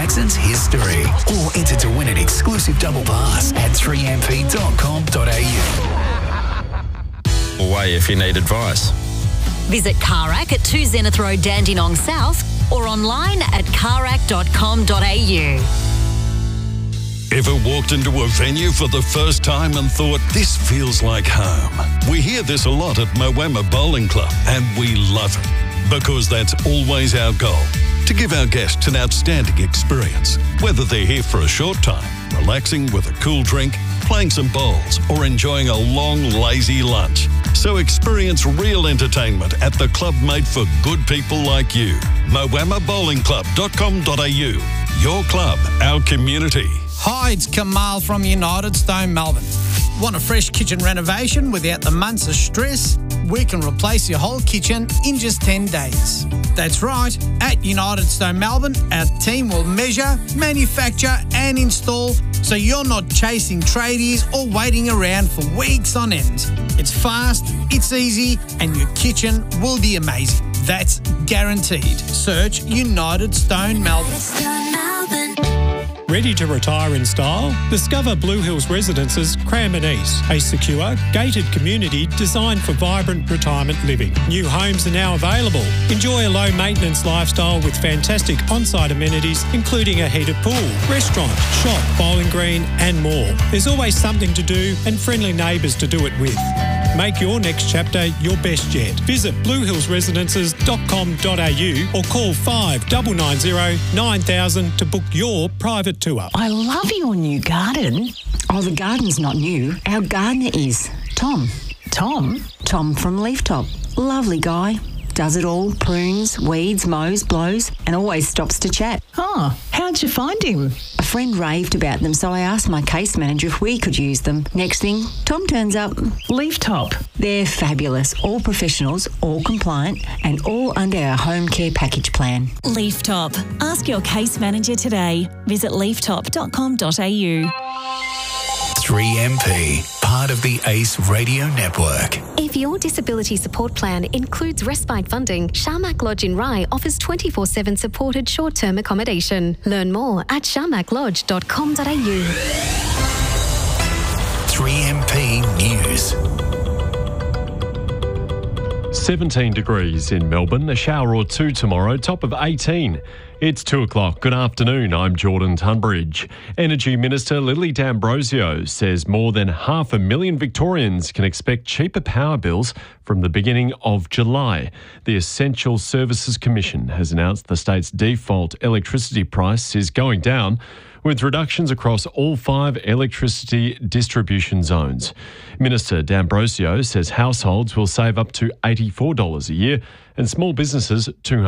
Jackson's history. Or enter to win an exclusive double pass at 3mp.com.au. Away if you need advice. Visit Carac at 2 Zenith Road, Dandenong South, or online at carac.com.au. Ever walked into a venue for the first time and thought, this feels like home? We hear this a lot at Moama Bowling Club, and we love it because that's always our goal, to give our guests an outstanding experience, whether they're here for a short time, relaxing with a cool drink, playing some bowls, or enjoying a long, lazy lunch. So experience real entertainment at the club made for good people like you. moamabowlingclub.com.au. Your club, our community. Hi, it's Kamal from United Stone Melbourne. Want a fresh kitchen renovation without the months of stress? We can replace your whole kitchen in just 10 days. That's right, at United Stone Melbourne, our team will measure, manufacture and install so you're not chasing tradies or waiting around for weeks on end. It's fast, it's easy, and your kitchen will be amazing. That's guaranteed. Search United Stone Melbourne. Ready to retire in style? Discover Blue Hills Residences, Cranbourne East, a secure, gated community designed for vibrant retirement living. New homes are now available. Enjoy a low-maintenance lifestyle with fantastic on-site amenities, including a heated pool, restaurant, shop, bowling green and more. There's always something to do and friendly neighbours to do it with. Make your next chapter your best yet. Visit bluehillsresidences.com.au or call 5990 9000 to book your private tour. I love your new garden. Oh, the garden's not new. Our gardener is. Tom. Tom? Tom from Leaftop. Lovely guy. Does it all, prunes, weeds, mows, blows, and always stops to chat. Oh, how'd you find him? A friend raved about them, so I asked my case manager if we could use them. Next thing, Tom turns up. Leaftop. They're fabulous, all professionals, all compliant, and all under our home care package plan. Leaftop. Ask your case manager today. Visit leaftop.com.au. 3MP, part of the ACE Radio Network. If your disability support plan includes respite funding, Sharmak Lodge in Rye offers 24/7 supported short-term accommodation. Learn more at sharmaklodge.com.au. 3MP News. 17 degrees in Melbourne, a shower or two tomorrow, top of 18. It's 2 o'clock. Good afternoon, I'm Jordan Tunbridge. Energy Minister Lily D'Ambrosio says more than 500,000 Victorians can expect cheaper power bills from the beginning of July. The Essential Services Commission has announced the state's default electricity price is going down, with reductions across all 5 electricity distribution zones. Minister D'Ambrosio says households will save up to $84 a year and small businesses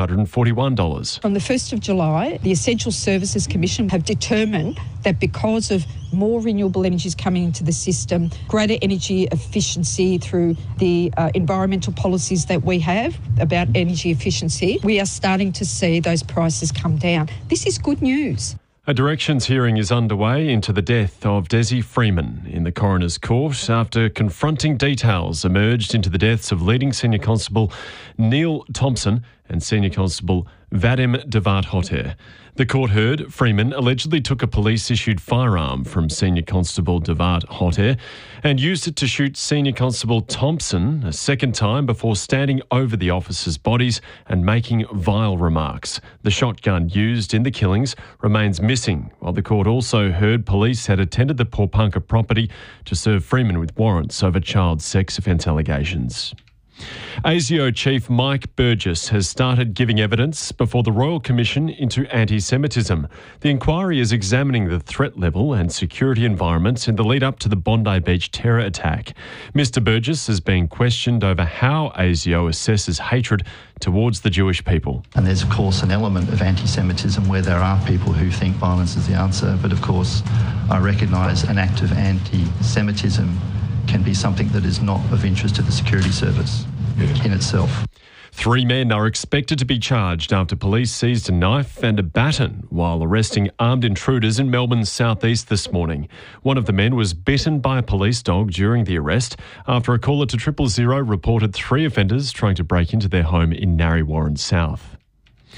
$241. From the 1st of July, the Essential Services Commission have determined that because of more renewable energies coming into the system, greater energy efficiency through the environmental policies that we have about energy efficiency, we are starting to see those prices come down. This is good news. A directions hearing is underway into the death of Desi Freeman in the coroner's court after confronting details emerged into the deaths of leading Senior Constable Neil Thompson and Senior Constable Vadim Devat-Hotter. The court heard Freeman allegedly took a police-issued firearm from Senior Constable Devat-Hotter and used it to shoot Senior Constable Thompson a second time before standing over the officers' bodies and making vile remarks. The shotgun used in the killings remains missing, while the court also heard police had attended the Porepunkah property to serve Freeman with warrants over child sex offence allegations. ASIO Chief Mike Burgess has started giving evidence before the Royal Commission into anti-Semitism. The inquiry is examining the threat level and security environments in the lead-up to the Bondi Beach terror attack. Mr Burgess is being questioned over how ASIO assesses hatred towards the Jewish people. And there's, of course, an element of anti-Semitism where there are people who think violence is the answer. But, of course, I recognise an act of anti-Semitism can be something that is not of interest to the security service in itself. 3 men are expected to be charged after police seized a knife and a baton while arresting armed intruders in Melbourne's southeast this morning. One of the men was bitten by a police dog during the arrest after a caller to 000 reported 3 offenders trying to break into their home in Narre Warren South.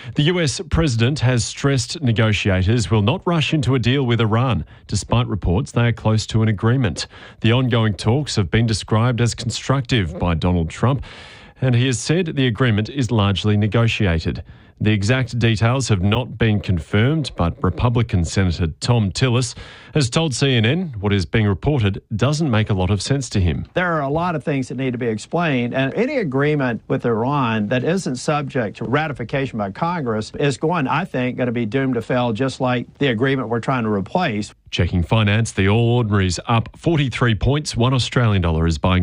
The US president has stressed negotiators will not rush into a deal with Iran, despite reports they are close to an agreement. The ongoing talks have been described as constructive by Donald Trump, and he has said the agreement is largely negotiated. The exact details have not been confirmed, but Republican Senator Thom Tillis has told CNN what is being reported doesn't make a lot of sense to him. There are a lot of things that need to be explained, and any agreement with Iran that isn't subject to ratification by Congress is I think, going to be doomed to fail, just like the agreement we're trying to replace. Checking finance, the All Ordinary's up 43 points. $1 Australian is buying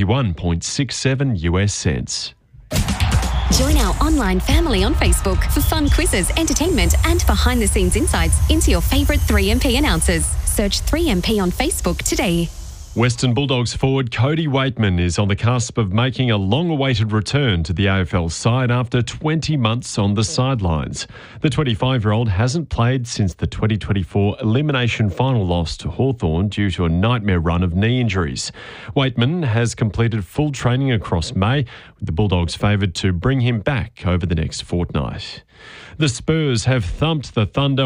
71.67 US cents. Join our online family on Facebook for fun quizzes, entertainment and behind-the-scenes insights into your favourite 3MP announcers. Search 3MP on Facebook today. Western Bulldogs forward Cody Weightman is on the cusp of making a long-awaited return to the AFL side after 20 months on the sidelines. The 25-year-old hasn't played since the 2024 elimination final loss to Hawthorn due to a nightmare run of knee injuries. Weightman has completed full training across May, with the Bulldogs favoured to bring him back over the next fortnight. The Spurs have thumped the Thunder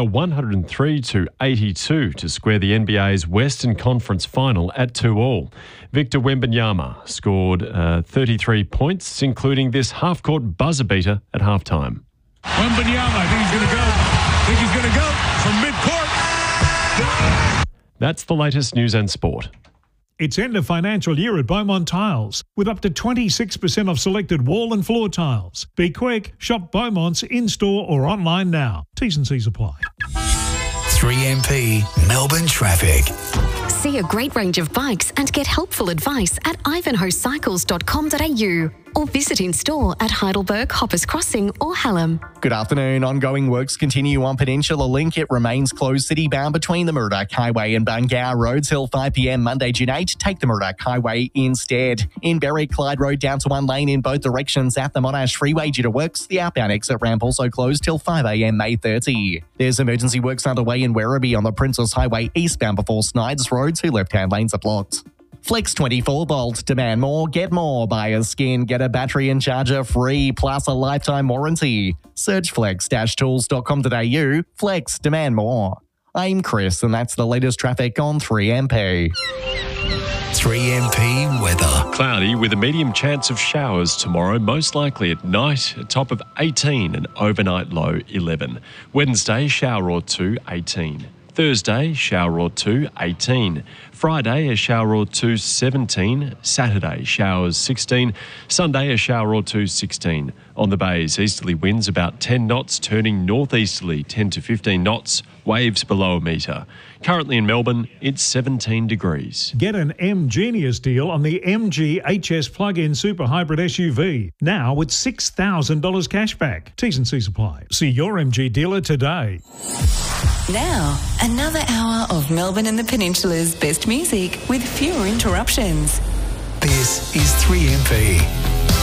103-82 to square the NBA's Western Conference final at 2-2. Victor Wembanyama scored 33 points, including this half-court buzzer beater at halftime. Wembanyama, I think he's going to go from midcourt. That's the latest news and sport. It's end of financial year at Beaumont Tiles, with up to 26% off selected wall and floor tiles. Be quick, shop Beaumont's in-store or online now. T's and C's apply. 3MP Melbourne traffic. See a great range of bikes and get helpful advice at ivanhoecycles.com.au or visit in store at Heidelberg, Hoppers Crossing or Hallam. Good afternoon. Ongoing works continue on Peninsula Link. It remains closed city-bound between the Murdoch Highway and Bungour Roads till 5 p.m. Monday, June 8. Take the Murdoch Highway instead. In Berwick, Clyde Road down to one lane in both directions at the Monash Freeway due to works. The outbound exit ramp also closed till 5 a.m. May 30. There's emergency works underway in Werribee on the Princess Highway eastbound before Snides Road. 2 left-hand lanes are blocked. Flex 24-volt. Demand more, get more. Buy a skin, get a battery and charger free, plus a lifetime warranty. Search flex-tools.com.au. Flex, demand more. I'm Chris, and that's the latest traffic on 3MP. 3MP weather. Cloudy with a medium chance of showers tomorrow, most likely at night, a top of 18 and overnight low 11. Wednesday, shower or two, 18. Thursday, shower or two, 18. Friday, a shower or two, 17. Saturday, showers, 16. Sunday, a shower or two, 16. On the bays, easterly winds about 10 knots, turning northeasterly 10 to 15 knots, waves below a metre. Currently in Melbourne, it's 17 degrees. Get an M-Genius deal on the MG HS plug-in super hybrid SUV, now with $6,000 cashback. T's and C's apply. See your MG dealer today. Now, another hour of Melbourne and the Peninsula's best music with fewer interruptions. This is 3MP.